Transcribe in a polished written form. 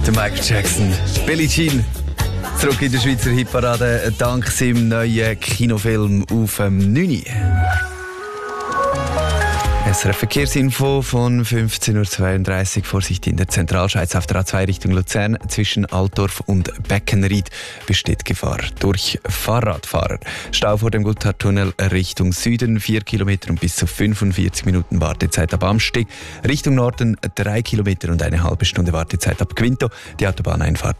Der Michael Jackson, Billie Jean, zurück in der Schweizer Hitparade, dank seinem neuen Kinofilm auf 9. SRF Verkehrsinfo von 15.32 Uhr. Vorsicht in der Zentralschweiz auf der A2 Richtung Luzern. Zwischen Altdorf und Beckenried besteht Gefahr durch Fahrradfahrer. Stau vor dem Gotthardtunnel Richtung Süden 4 Kilometer und bis zu 45 Minuten Wartezeit ab Amsteg. Richtung Norden 3 Kilometer und eine halbe Stunde Wartezeit ab Quinto. Die Autobahneinfahrt